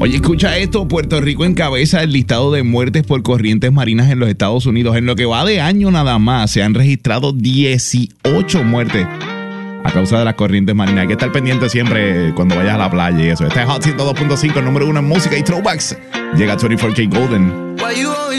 Oye, escucha esto, Puerto Rico encabeza el listado de muertes por corrientes marinas en los Estados Unidos. En lo que va de año nada más, se han registrado 18 muertes a causa de las corrientes marinas. Hay que estar pendiente siempre cuando vayas a la playa y eso. Este es Hot 102.5, número 1 en música y throwbacks. Llega 24K Golden.